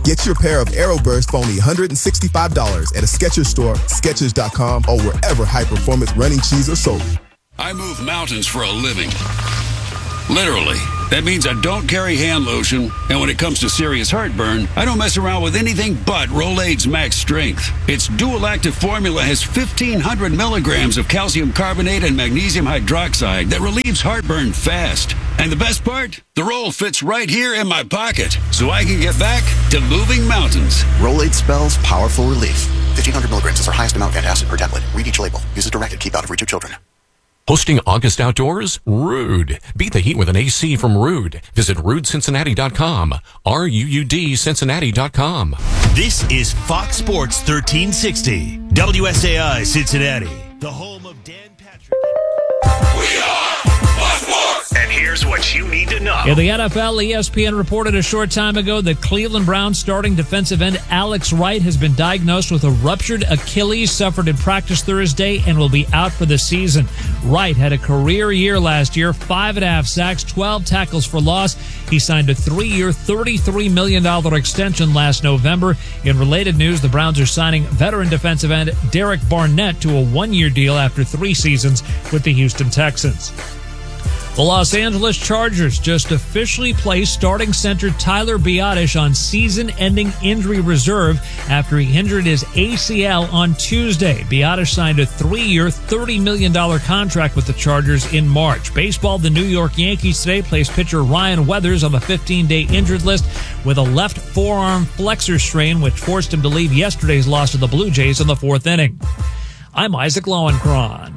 Get your pair of Aeroburst for only $165 at a Skechers store, Skechers.com, or wherever high-performance running shoes are sold. I move mountains for a living. Literally. That means I don't carry hand lotion, and when it comes to serious heartburn, I don't mess around with anything but Rolaids Max Strength. Its dual-active formula has 1,500 milligrams of calcium carbonate and magnesium hydroxide that relieves heartburn fast. And the best part? The roll fits right here in my pocket, so I can get back to moving mountains. Rolaids spells powerful relief. 1,500 milligrams is our highest amount of antacid per tablet. Read each label. Use as directed. Keep out of reach of children. Hosting August Outdoors? Rude. Beat the heat with an AC from Rude. Visit RudeCincinnati.com. RUUD Cincinnati.com. This is Fox Sports 1360. WSAI Cincinnati. The home of Dan Patrick. We are Fox Sports! And here's what you need to know. In the NFL, ESPN reported a short time ago that Cleveland Browns starting defensive end Alex Wright has been diagnosed with a ruptured Achilles, suffered in practice Thursday, and will be out for the season. Wright had a career year last year, 5.5 sacks, 12 tackles for loss. He signed a 3-year, $33 million extension last November. In related news, the Browns are signing veteran defensive end Derek Barnett to a 1-year deal after 3 seasons with the Houston Texans. The Los Angeles Chargers just officially placed starting center Tyler Biadasz on season-ending injury reserve after he injured his ACL on Tuesday. Biadasz signed a 3-year, $30 million contract with the Chargers in March. Baseball, the New York Yankees today placed pitcher Ryan Weathers on the 15-day injured list with a left forearm flexor strain, which forced him to leave yesterday's loss to the Blue Jays in the 4th inning. I'm Isaac Lowenkron.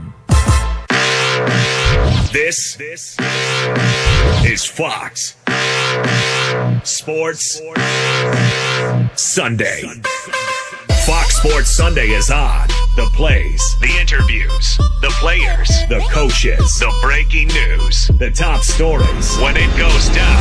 This is Fox Sports Sunday. Fox Sports Sunday is on. The plays, the interviews, the players, the coaches, the breaking news, the top stories. When it goes down,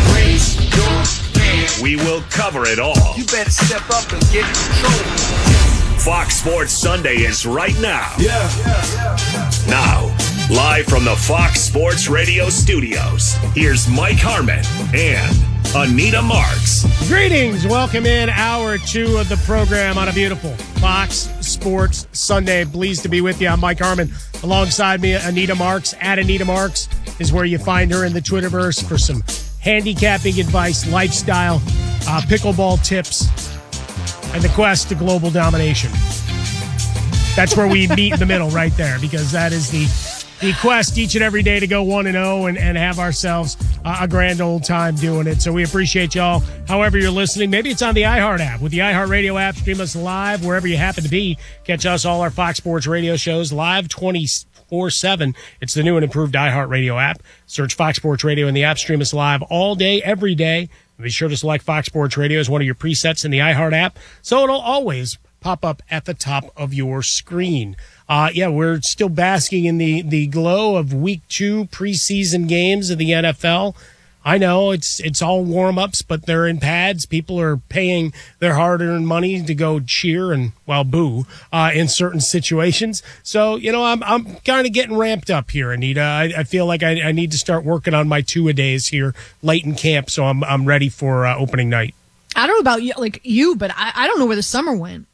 we will cover it all. You better step up and get control. Fox Sports Sunday is right now. Now, live from the Fox Sports Radio studios, here's Mike Harmon and Anita Marks. Greetings. Welcome in hour 2 of the program on a beautiful Fox Sports Sunday. Pleased to be with you. I'm Mike Harmon. Alongside me, Anita Marks. At Anita Marks is where you find her in the Twitterverse for some handicapping advice, lifestyle, pickleball tips, and the quest to global domination. That's where we meet in the middle right there, because that is the quest each and every day to go 1-0 and have ourselves a grand old time doing it. So we appreciate y'all however you're listening. Maybe it's on the iHeart app. With the iHeart Radio app, stream us live wherever you happen to be. Catch us, all our Fox Sports Radio shows, live 24/7. It's the new and improved iHeart Radio app. Search Fox Sports Radio in the app. Stream us live all day, every day. Be sure to select Fox Sports Radio as one of your presets in the iHeart app, so it'll always pop up at the top of your screen. We're still basking in the glow of Week 2 preseason games of the NFL. I know it's all warm-ups, but they're in pads. People are paying their hard-earned money to go cheer and, well, boo in certain situations. So, I'm kind of getting ramped up here, Anita. I feel like I need to start working on my 2-a-days here late in camp, so I'm ready for opening night. I don't know about you, but I don't know where the summer went.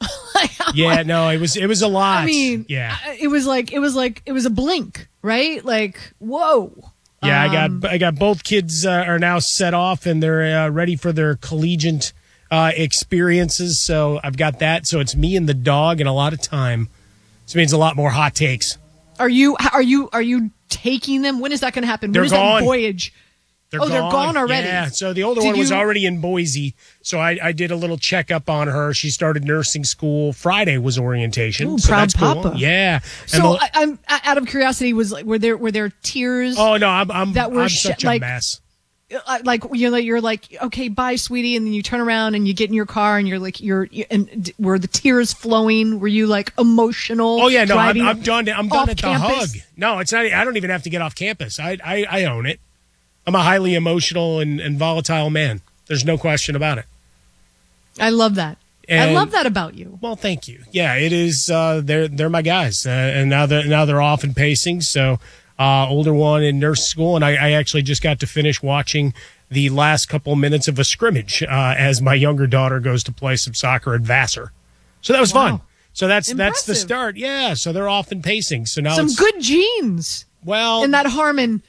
It was a lot. I mean, it was a blink, right? Like, whoa. Yeah, I got both kids are now set off and they're ready for their collegiate experiences. So I've got that. So it's me and the dog and a lot of time. This means a lot more hot takes. Are you taking them? When is that going to happen? They're when is gone. That voyage? They're gone already. Yeah, so the older one was already in Boise, so I did a little checkup on her. She started nursing school. Friday was orientation. Ooh, so proud that's papa. Cool. Yeah. So I'm out of curiosity. Were there tears? Oh no, I'm such a mess. You're like, okay, bye, sweetie, and then you turn around and you get in your car and and were the tears flowing? Were you like emotional? Oh yeah, no, I'm done. I'm done at campus? The hug. No, it's not. I don't even have to get off campus. I own it. I'm a highly emotional and volatile man. There's no question about it. I love that. I love that about you. Well, thank you. Yeah, it is. They're my guys, and now they're off and pacing. So older one in nurse school, and I actually just got to finish watching the last couple minutes of a scrimmage as my younger daughter goes to play some soccer at Vassar. So that was fun. So that's the start. Yeah, so they're off and pacing. So now some good genes. Well, in that Harmon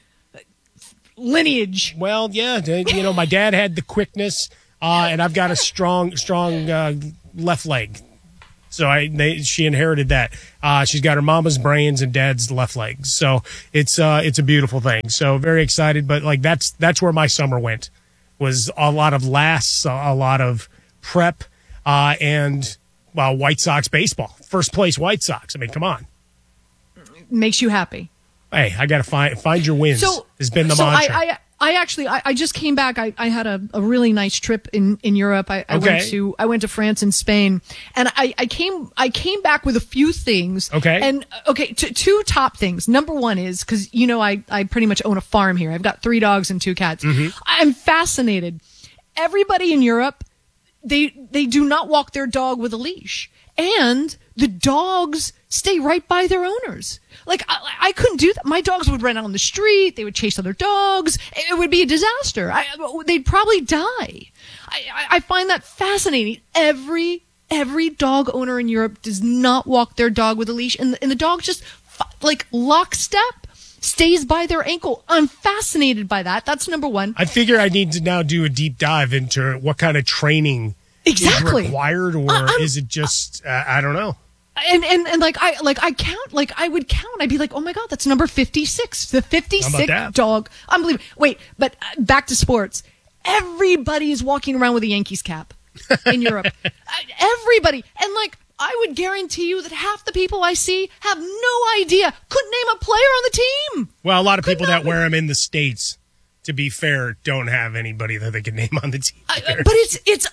lineage. Well, yeah, my dad had the quickness, and I've got a strong left leg. So she inherited that. She's got her mama's brains and dad's left legs. So it's a beautiful thing. So very excited. But like that's where my summer went, was a lot of lasts, a lot of prep, and White Sox baseball. First place White Sox. I mean, come on. Makes you happy. Hey, I got to find your wins. Has been the mantra. I just came back. I had a really nice trip in Europe. I went to France and Spain, and I came back with a few things. Okay. And two top things. Number one is because I pretty much own a farm here. I've got 3 dogs and 2 cats. Mm-hmm. I'm fascinated. Everybody in Europe, they do not walk their dog with a leash, and the dogs stay right by their owners. Like, I couldn't do that. My dogs would run out on the street. They would chase other dogs. It would be a disaster. They'd probably die. I find that fascinating. Every dog owner in Europe does not walk their dog with a leash, and the dog just, like, lockstep, stays by their ankle. I'm fascinated by that. That's number one. I figure I need to now do a deep dive into what kind of training is required, or is it just, I don't know. And I count, like I would count. I'd be like, oh my God, that's number 56. The 56th dog. Unbelievable. Wait, but back to sports. Everybody is walking around with a Yankees cap in Europe. Everybody. And like, I would guarantee you that half the people I see have no idea, couldn't name a player on the team. Well, a lot of people that wear them in the States, to be fair, don't have anybody that they can name on the team. But it's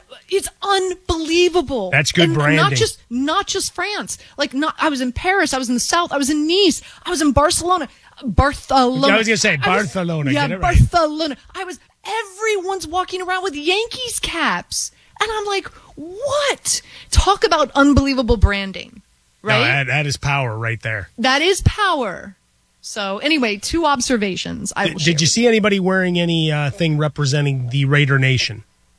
unbelievable. That's good branding. Not just France. I was in Paris. I was in the South. I was in Nice. I was in Barcelona. I was going to say Barcelona. Barcelona. Everyone's walking around with Yankees caps, and I'm like, what? Talk about unbelievable branding, right? No, that is power right there. That is power. So anyway, 2 observations. Did you see anybody wearing any thing representing the Raider Nation?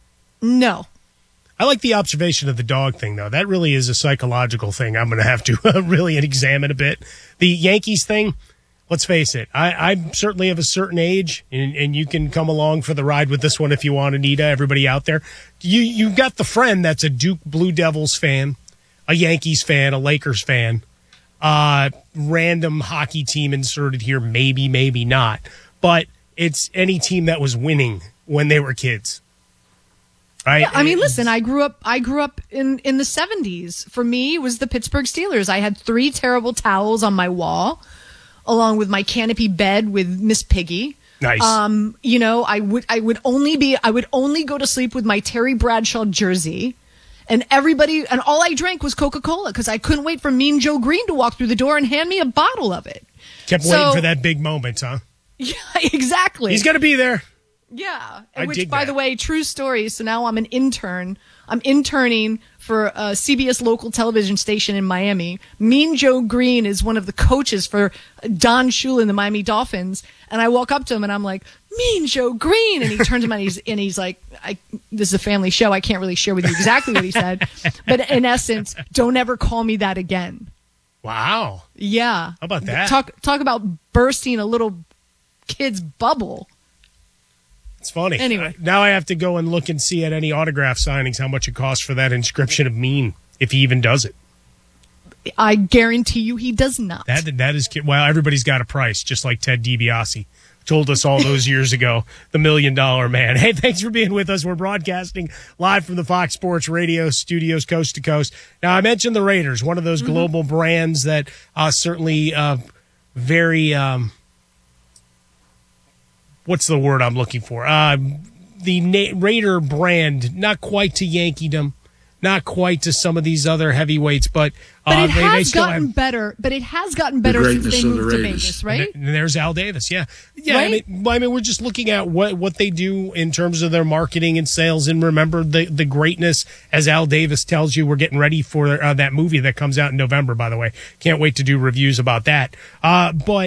No. I like the observation of the dog thing, though. That really is a psychological thing I'm going to have to really examine a bit. The Yankees thing, let's face it, I'm certainly of a certain age, and you can come along for the ride with this one if you want, Anita, everybody out there. You got the friend that's a Duke Blue Devils fan, a Yankees fan, a Lakers fan. Random hockey team inserted here, maybe not, but it's any team that was winning when they were kids, right? Yeah, I mean, listen, I grew up in the 70s. For me, it was the Pittsburgh Steelers. I had 3 terrible towels on my wall, along with my canopy bed with Miss Piggy. Nice. I would only go to sleep with my Terry Bradshaw jersey. And all I drank was Coca-Cola because I couldn't wait for Mean Joe Green to walk through the door and hand me a bottle of it. Kept waiting for that big moment, huh? Yeah, exactly. He's going to be there. Yeah. Which, by the way, true story. So now I'm an intern. I'm interning for a CBS local television station in Miami. Mean Joe Green is one of the coaches for Don Shula and the Miami Dolphins. And I walk up to him and I'm like, Mean Joe Green. And he turns to me and he's like, this is a family show. I can't really share with you exactly what he said. But in essence, don't ever call me that again. Wow. Yeah. How about that? Talk about bursting a little kid's bubble. It's funny. Anyway. Now I have to go and look and see at any autograph signings how much it costs for that inscription of Mean, if he even does it. I guarantee you he does not. That is, well, everybody's got a price, just like Ted DiBiase told us all those years ago, the $1 Million Man. Hey, thanks for being with us. We're broadcasting live from the Fox Sports Radio studios, coast to coast. Now, I mentioned the Raiders, one of those global brands that certainly very what's the word I'm looking for? The Raider brand, not quite to Yankeedom, not quite to some of these other heavyweights, but it has gotten better. But it has gotten better since they moved to Vegas, right? And there's Al Davis, yeah. Right? I mean, we're just looking at what they do in terms of their marketing and sales. And remember the greatness, as Al Davis tells you. We're getting ready for that movie that comes out in November. By the way, can't wait to do reviews about that. But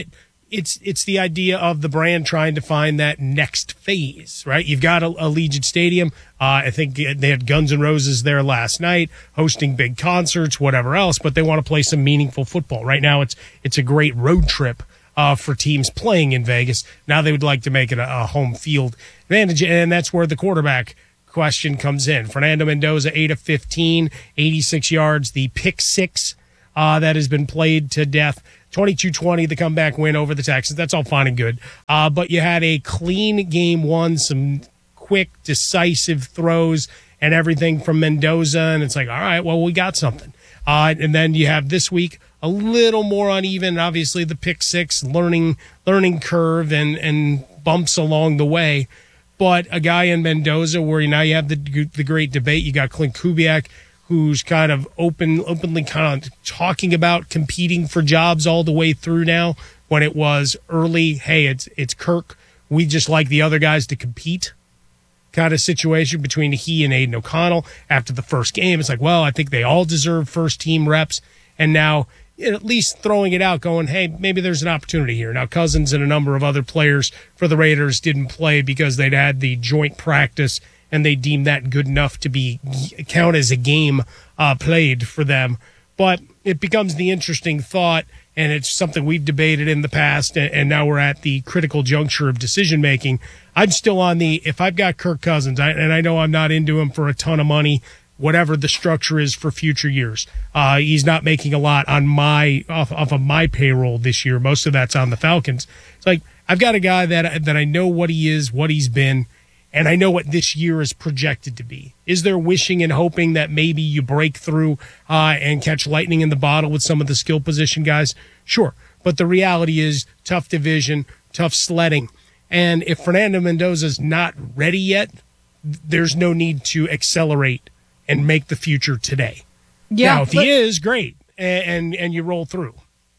it's the idea of the brand trying to find that next phase, right? You've got Allegiant Stadium. I think they had Guns N' Roses there last night, hosting big concerts, whatever else, but they want to play some meaningful football. Right now, it's a great road trip for teams playing in Vegas. Now they would like to make it a home field advantage, and that's where the quarterback question comes in. Fernando Mendoza, 8 of 15, 86 yards, the pick six that has been played to death. 22-20, the comeback win over the Texans. That's all fine and good. But you had a clean game one, some quick, decisive throws and everything from Mendoza. And it's like, all right, well, we got something. And then you have this week a little more uneven. Obviously, the pick six, learning curve and bumps along the way. But a guy in Mendoza where now you have the great debate. You got Clint Kubiak, who's kind of openly kind of talking about competing for jobs all the way through now, when it was early, hey, it's Kirk, we just like the other guys to compete kind of situation between he and Aiden O'Connell. After the first game, it's like, well, I think they all deserve first-team reps, and now at least throwing it out, going, hey, maybe there's an opportunity here. Now, Cousins and a number of other players for the Raiders didn't play because they'd had the joint practice and they deemed that good enough to count as a game played for them. But it becomes the interesting thought, and it's something we've debated in the past, and now we're at the critical juncture of decision-making. I'm still on if I've got Kirk Cousins, and I know I'm not into him for a ton of money, whatever the structure is for future years. He's not making a lot on off of my payroll this year. Most of that's on the Falcons. It's like, I've got a guy that I know what he is, what he's been, and I know what this year is projected to be. Is there wishing and hoping that maybe you break through and catch lightning in the bottle with some of the skill position guys? Sure. But the reality is tough division, tough sledding. And if Fernando Mendoza's not ready yet, there's no need to accelerate and make the future today. Yeah, now, if he is, great. And you roll through.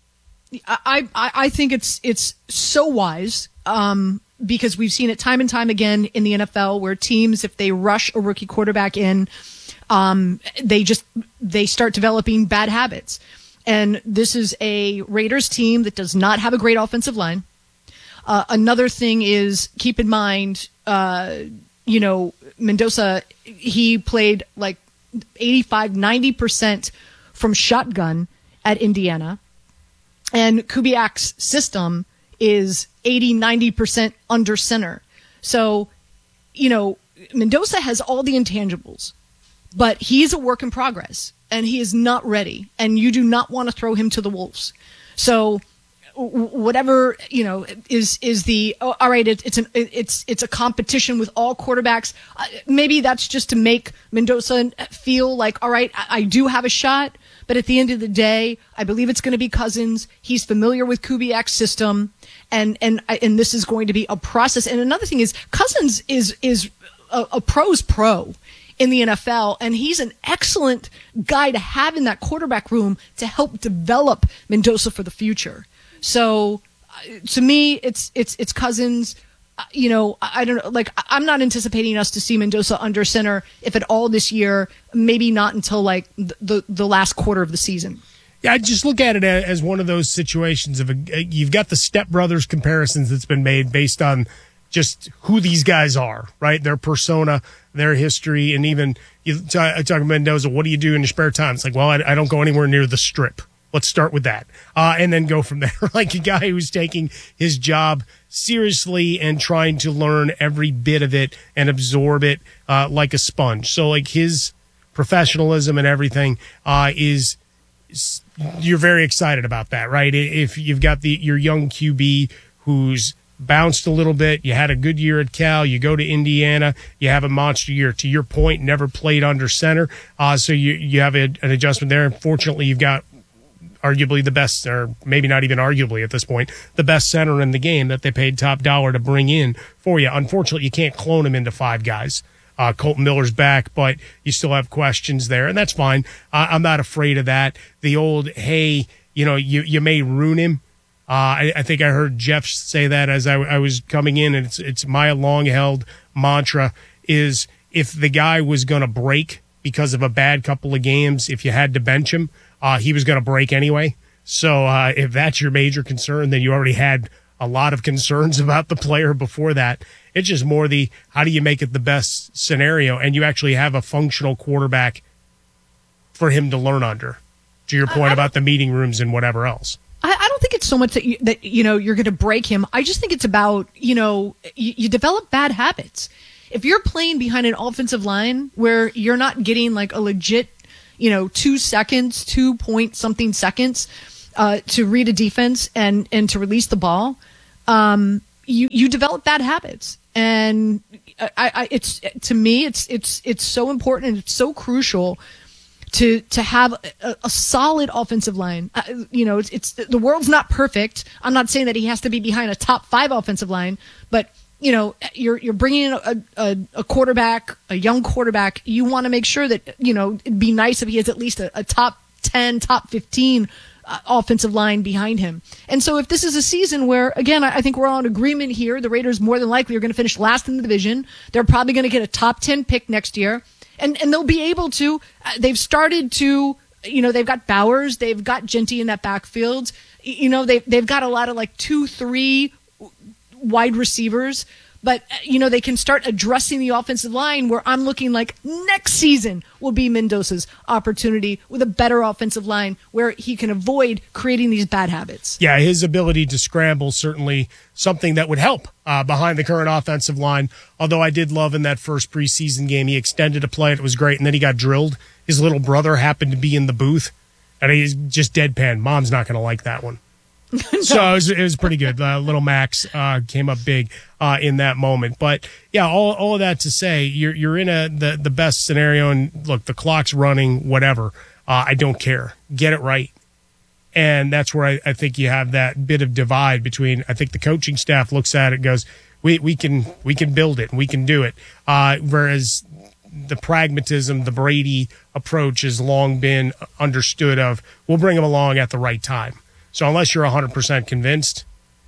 I think it's so wise. Because we've seen it time and time again in the NFL where teams, if they rush a rookie quarterback in, they start developing bad habits. And this is a Raiders team that does not have a great offensive line. Another thing is, keep in mind, Mendoza, he played like 85-90% from shotgun at Indiana. And Kubiak's system is 80-90% under center. So, Mendoza has all the intangibles, but he's a work in progress, and he is not ready, and you do not want to throw him to the wolves. So whatever, is the, all right, it's a competition with all quarterbacks. Maybe that's just to make Mendoza feel like, all right, I do have a shot. But at the end of the day, I believe it's going to be Cousins. He's familiar with Kubiak's system, and this is going to be a process. And another thing is, Cousins is a pro's pro in the NFL, and he's an excellent guy to have in that quarterback room to help develop Mendoza for the future. So, to me, it's Cousins. I don't know. Like, I'm not anticipating us to see Mendoza under center, if at all, this year. Maybe not until like the last quarter of the season. Yeah, I just look at it as one of those situations of you've got the Step Brothers comparisons that's been made based on just who these guys are, right? Their persona, their history, and even I talk Mendoza. What do you do in your spare time? It's like, well, I don't go anywhere near the Strip. Let's start with that, and then go from there. Like a guy who's taking his job seriously and trying to learn every bit of it and absorb it like a sponge. So, like, his professionalism and everything is you're very excited about that, right? If you've got your young QB who's bounced a little bit, you had a good year at Cal, you go to Indiana, you have a monster year. To your point, never played under center, so you have an adjustment there. Unfortunately, you've got arguably the best, or maybe not even arguably at this point, the best center in the game that they paid top dollar to bring in for you. Unfortunately, you can't clone him into five guys. Colton Miller's back, but you still have questions there, and that's fine. I'm not afraid of that. The old, hey, you may ruin him. I think I heard Jeff say that as I was coming in, and it's my long-held mantra is, if the guy was going to break because of a bad couple of games, if you had to bench him, he was going to break anyway. So if that's your major concern, then you already had a lot of concerns about the player before that. It's just more how do you make it the best scenario, and you actually have a functional quarterback for him to learn under, to your point about the meeting rooms and whatever else. I don't think it's so much that you're going to break him. I just think it's about, you develop bad habits. If you're playing behind an offensive line where you're not getting like a legit, 2 seconds, 2 point something seconds to read a defense and to release the ball, you develop bad habits. And it's to me, it's so important and it's so crucial to have a solid offensive line. It's the world's not perfect. I'm not saying that he has to be behind a top 5 offensive line, but you're bringing in a quarterback, a young quarterback. You want to make sure that, it'd be nice if he has at least a top 10, top 15 offensive line behind him. And so if this is a season where, again, I think we're all in agreement here, the Raiders more than likely are going to finish last in the division. They're probably going to get a top 10 pick next year. And they'll be able to, they've started to, they've got Bowers, they've got Genty in that backfield. They've got a lot of 2-3 wide receivers, but they can start addressing the offensive line where I'm looking like next season will be Mendoza's opportunity with a better offensive line where he can avoid creating these bad habits. Yeah, his ability to scramble certainly something that would help behind the current offensive line. Although I did love in that first preseason game, he extended a play, it was great, and then he got drilled. His little brother happened to be in the booth, and he's just deadpan. Mom's not going to like that one. No. So it was pretty good. Little Max came up big in that moment. But, yeah, all of that to say, you're in the best scenario, and, look, the clock's running, whatever. I don't care. Get it right. And that's where I think you have that bit of divide between, I think the coaching staff looks at it and goes, we can build it and we can do it. Whereas the pragmatism, the Brady approach has long been understood of, we'll bring him along at the right time. So unless you're 100% convinced,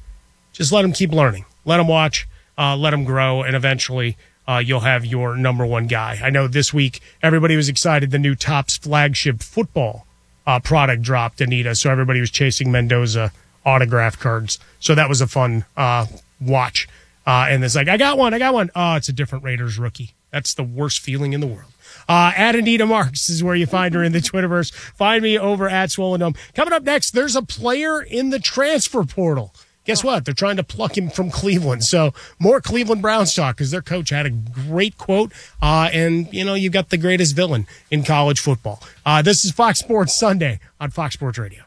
just let him keep learning. Let him watch, let him grow, and eventually you'll have your number one guy. I know this week everybody was excited the new Topps flagship football product dropped, Anita, so everybody was chasing Mendoza autograph cards. So that was a fun watch. And it's like, I got one. Oh, it's a different Raiders rookie. That's the worst feeling in the world. At Anita Marks is where you find her in the Twitterverse. Find me over at Swollen Dome. Coming up next, there's a player in the transfer portal. Guess what? They're trying to pluck him from Cleveland. So more Cleveland Browns talk because their coach had a great quote. And, you've got the greatest villain in college football. This is Fox Sports Sunday on Fox Sports Radio.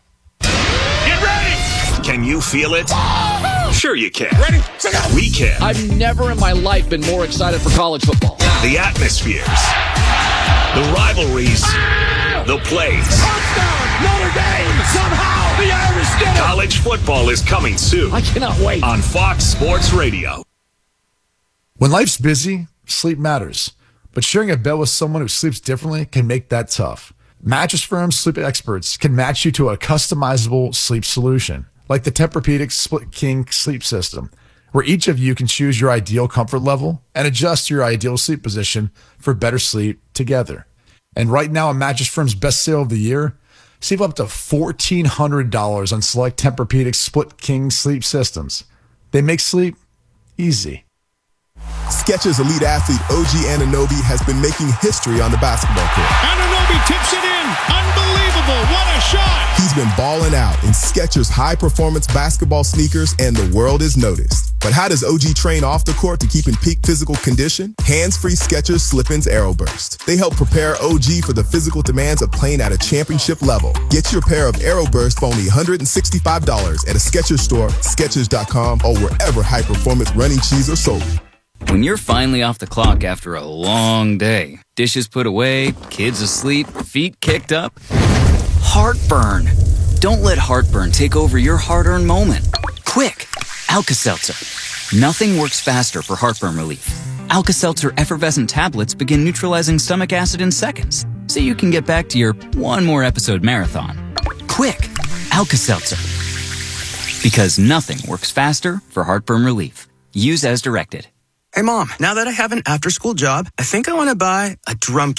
Get ready! Can you feel it? Sure you can. Ready? We can. I've never in my life been more excited for college football. The atmospheres, the rivalries, the plays. Touchdown, Notre Dame! Somehow the Irish did it! College football is coming soon. I cannot wait. On Fox Sports Radio. When life's busy, sleep matters. But sharing a bed with someone who sleeps differently can make that tough. Mattress Firm sleep experts can match you to a customizable sleep solution, like the Tempur-Pedic Split King sleep system, where each of you can choose your ideal comfort level and adjust your ideal sleep position for better sleep together. And right now, on Mattress Firm's best sale of the year, save up to $1,400 on select Tempur-Pedic Split King sleep systems. They make sleep easy. Skechers elite athlete OG Anunoby has been making history on the basketball court. Anunoby tips it in. Unbelievable. What a shot. He's been balling out in Skechers high-performance basketball sneakers, and the world has noticed. But how does OG train off the court to keep in peak physical condition? Hands-free Skechers Slip-ins Aeroburst. They help prepare OG for the physical demands of playing at a championship level. Get your pair of Aeroburst for only $165 at a Skechers store, Skechers.com, or wherever high-performance running shoes are sold. When you're finally off the clock after a long day, dishes put away, kids asleep, feet kicked up, heartburn. Don't let heartburn take over your hard-earned moment. Quick, Alka-Seltzer. Nothing works faster for heartburn relief. Alka-Seltzer effervescent tablets begin neutralizing stomach acid in seconds, so you can get back to your one more episode marathon. Quick, Alka-Seltzer. Because nothing works faster for heartburn relief. Use as directed. Hey, Mom, now that I have an after-school job, I think I want to buy a drum kit.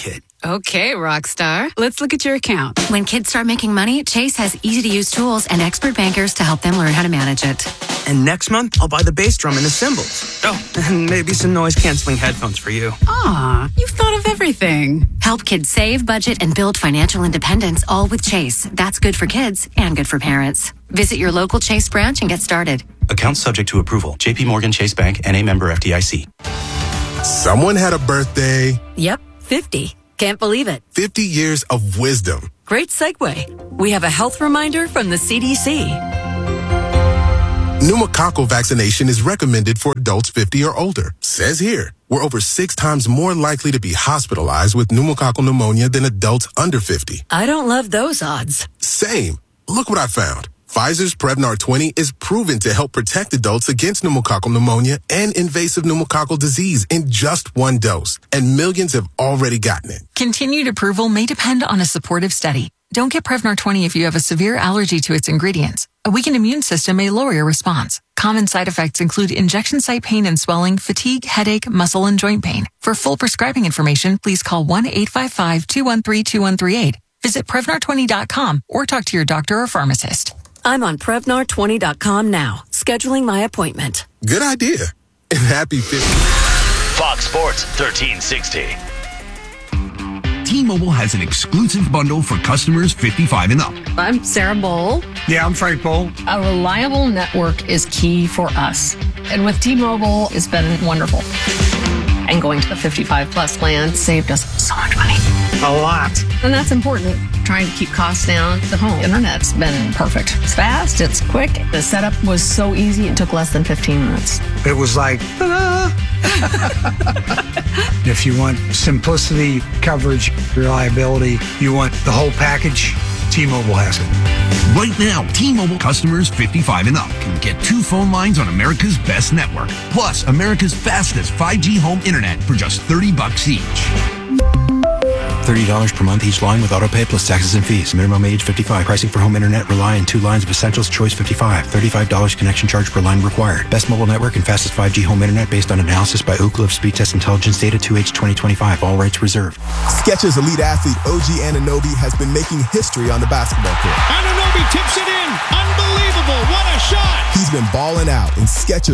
Okay, Rockstar. Let's look at your account. When kids start making money, Chase has easy-to-use tools and expert bankers to help them learn how to manage it. And next month, I'll buy the bass drum and the cymbals. Oh, and maybe some noise-canceling headphones for you. Aw, you've thought of everything. Help kids save, budget, and build financial independence, all with Chase. That's good for kids and good for parents. Visit your local Chase branch and get started. Account subject to approval. JP Morgan Chase Bank, N.A. member FDIC. Someone had a birthday. Yep, 50. Can't believe it. 50 years of wisdom. Great segue. We have a health reminder from the CDC. Pneumococcal vaccination is recommended for adults 50 or older. Says here, we're over 6 times more likely to be hospitalized with pneumococcal pneumonia than adults under 50. I don't love those odds. Same. Look what I found. Pfizer's Prevnar 20 is proven to help protect adults against pneumococcal pneumonia and invasive pneumococcal disease in just 1 dose. And millions have already gotten it. Continued approval may depend on a supportive study. Don't get Prevnar 20 if you have a severe allergy to its ingredients. A weakened immune system may lower your response. Common side effects include injection site pain and swelling, fatigue, headache, muscle, and joint pain. For full prescribing information, please call 1-855-213-2138. Visit Prevnar20.com or talk to your doctor or pharmacist. I'm on Prevnar20.com now, scheduling my appointment. Good idea. And happy 50th. Fox Sports 1360. T-Mobile has an exclusive bundle for customers 55 and up. I'm Sarah Bowl. Yeah, I'm Frank Bowl. A reliable network is key for us. And with T-Mobile, it's been wonderful. And going to the 55 plus plan saved us so much money. A lot. And that's important. Trying to keep costs down. The home internet's been perfect. It's fast, it's quick. The setup was so easy, it took less than 15 minutes. It was like, ta-da! If you want simplicity, coverage, reliability, you want the whole package, T-Mobile has it. Right now, T-Mobile customers 55 and up can get 2 phone lines on America's best network, plus America's fastest 5G home internet for just $30 each. $30 per month each line with autopay plus taxes and fees. Minimum age 55. Pricing for home internet rely on 2 lines of Essentials Choice 55. $35 connection charge per line required. Best mobile network and fastest 5G home internet based on analysis by Ookla of Speed Test Intelligence data 2H 2025. All rights reserved. Skechers elite athlete OG Anunoby has been making history on the basketball court. Anunoby tips it in. Unbelievable. What a shot. He's been balling out, and Skechers